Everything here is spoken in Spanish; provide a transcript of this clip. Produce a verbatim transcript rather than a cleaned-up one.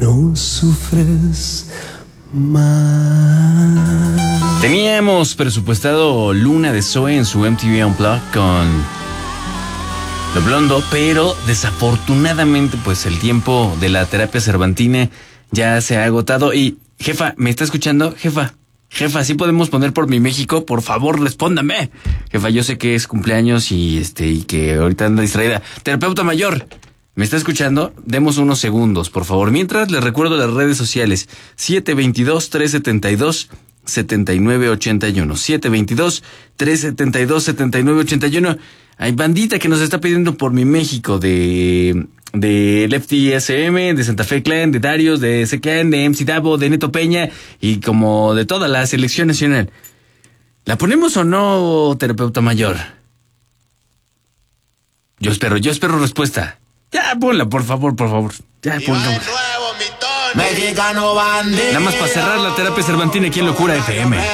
no sufres más. Teníamos presupuestado Luna de Zoe en su M T V Unplugged con Lo Blondo, pero desafortunadamente pues el tiempo de la terapia cervantina ya se ha agotado. Y jefa, ¿me está escuchando? Jefa, jefa, ¿sí podemos poner Por Mi México? Por favor, respóndame. Jefa, yo sé que es cumpleaños y este y que ahorita anda distraída. Terapeuta mayor, ¿me está escuchando? Demos unos segundos, por favor. Mientras, les recuerdo las redes sociales. siete dos dos, tres siete dos, siete nueve ocho uno. siete dos dos, tres siete dos, siete nueve ocho uno. Hay bandita que nos está pidiendo Por Mi México de... de Lefty S M, de Santa Fe Clan, de Darius, de Secan, de M C Davo, de Neto Peña y como de toda la selección nacional. ¿La ponemos o no, terapeuta mayor? Yo espero, yo espero respuesta. Ya, ponla, por favor, por favor. Ya, ponla. Mexicano bandera. Nada más para cerrar la terapia cervantina aquí en Locura F M.